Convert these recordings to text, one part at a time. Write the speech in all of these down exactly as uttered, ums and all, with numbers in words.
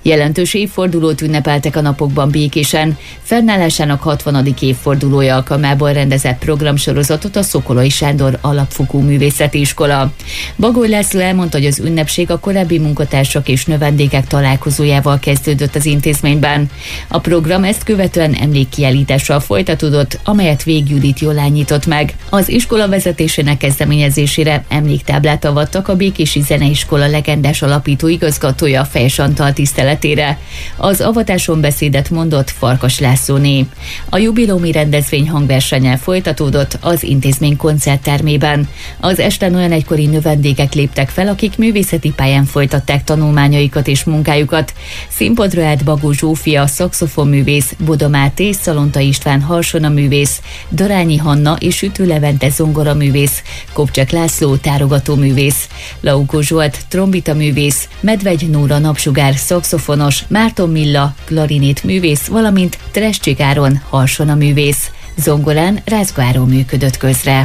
Jelentős évfordulót ünnepeltek a napokban Békésen. Fennállásának hatvanadik évfordulója alkalmából rendezett programsorozatot a Szokolai Sándor Alapfokú Művészeti Iskola. Bagoly László elmondta, hogy az ünnepség a korábbi munkatársak és növendékek találkozójával kezdődött az intézményben. A program ezt követően emlékkiállítással folytatódott, amelyet Vég Judit Jolán nyitott meg. Az iskola vezetésének kezdeményezésére emléktáblát avattak a Békési Zeneiskola legendás alapító igazgatója, Fejes Antal tiszteletére. Az avatáson beszédet mondott Farkas Lászlóné. A jubileumi rendezvény hangversennyel folytatódott az intézmény koncerttermében. Az esten olyan egykori növendékek léptek fel, akik művészeti pályán folytatták tanulmányaikat és munkájukat. Színpadra állt Bagó Zsófia, szaxofonművész, Boda Máté, Szalonta István harsonaművész, Darányi Hanna és Sütő Levente zongoraművész, Kopcsek László tárogatóművész, Laukó Zsolt trombitaművész, Medvegy Nóra napsugár szaxofonos, Márton Milla klarinét művész, valamint Trescsik Áron harsonaművész. Zongorán Rázga Áron működött közre.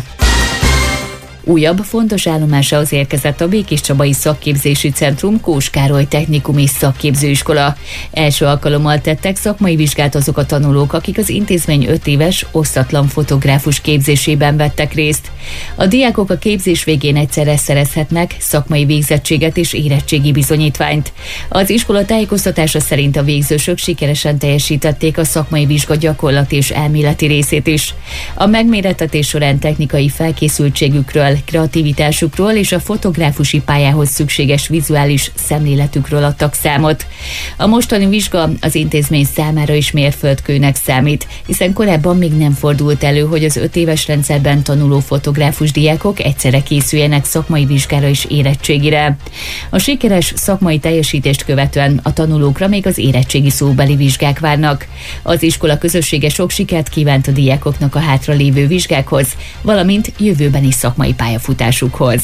Újabb fontos állomásához érkezett a Békéscsabai Szakképzési Centrum Kós Károly Technikum és Szakképzőiskola. Első alkalommal tettek szakmai vizsgát azok a tanulók, akik az intézmény öt éves osztatlan fotográfus képzésében vettek részt. A diákok a képzés végén egyszerre szerezhetnek szakmai végzettséget és érettségi bizonyítványt. Az iskola tájékoztatása szerint a végzősök sikeresen teljesítették a szakmai vizsga gyakorlati és elméleti részét is. A megmérettetés során technikai felkészültségükről, kreativitásukról és a fotográfusi pályához szükséges vizuális szemléletükről adtak számot. A mostani vizsga az intézmény számára is mérföldkőnek számít, hiszen korábban még nem fordult elő, hogy az öt éves rendszerben tanuló fotográfus diákok egyszerre készüljenek szakmai vizsgára és érettségire. A sikeres szakmai teljesítést követően a tanulókra még az érettségi szóbeli vizsgák várnak. Az iskola közössége sok sikert kívánt a diákoknak a hátralévő vizsgákhoz, valamint jövőbeni szakmai pályafutásukhoz.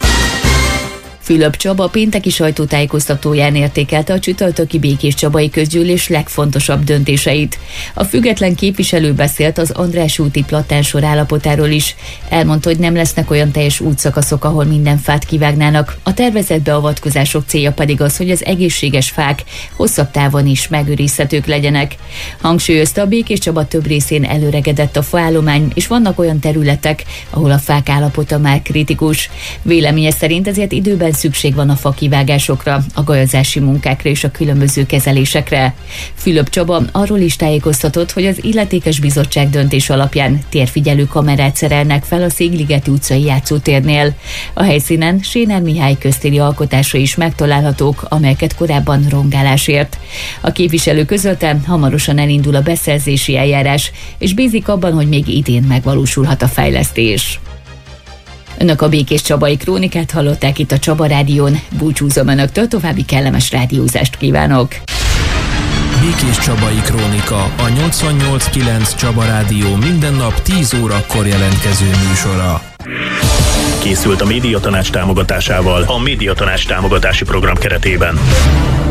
Fülöp Csaba pénteki sajtótájékoztatóján értékelte a csütörtöki Békéscsabai Közgyűlés legfontosabb döntéseit. A független képviselő beszélt az András úti platánsor állapotáról is. Elmondta, hogy nem lesznek olyan teljes útszakaszok, ahol minden fát kivágnának. A tervezett beavatkozások célja pedig az, hogy az egészséges fák hosszabb távon is megőrizhetők legyenek. Hangsúlyozta, a Békéscsaba több részén előregedett a faállomány, és vannak olyan területek, ahol a fák állapota már kritikus. Véleménye szerint ezért időben szükség van a fakivágásokra, a gajazási munkákra és a különböző kezelésekre. Fülöp Csaba arról is tájékoztatott, hogy az illetékes bizottság döntés alapján térfigyelő kamerát szerelnek fel a Székligeti utcai játszótérnél. A helyszínen Sénár Mihály köztéri alkotása is megtalálhatók, amelyeket korábban rongálás ért. A képviselő közölte, hamarosan elindul a beszerzési eljárás, és bízik abban, hogy még idén megvalósulhat a fejlesztés. Önök a Békéscsabai Krónikát hallották itt a Csaba Rádión. Búcsúzom önöktől, további kellemes rádiózást kívánok! Békéscsabai Krónika, a nyolcvannyolc kilenc Csaba Rádió minden nap tíz órakor jelentkező műsora. Készült a Médiatanács támogatásával a Médiatanács támogatási program keretében.